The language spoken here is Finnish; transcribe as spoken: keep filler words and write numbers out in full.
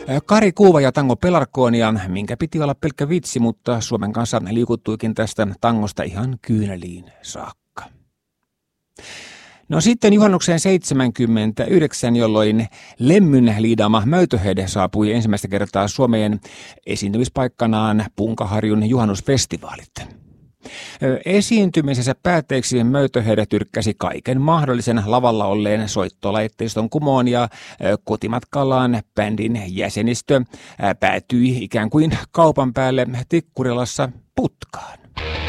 Kari Kuuva ja Tango Pelargonia, minkä piti olla pelkkä vitsi, mutta Suomen kanssa liikuttuikin tästä tangosta ihan kyyneliin saakka. No sitten juhannukseen seitsemänkymmentäyhdeksän, jolloin Lemmyn liidaama Möytöhead saapui ensimmäistä kertaa Suomeen esiintymispaikkanaan Punkaharjun juhannusfestivaalit. Esiintymisensä päätteeksi Möytöhead tyrkkäsi kaiken mahdollisen lavalla olleen soittolaitteiston kumoon ja kotimatkallaan bändin jäsenistö päätyi ikään kuin kaupan päälle Tikkurilassa putkaan.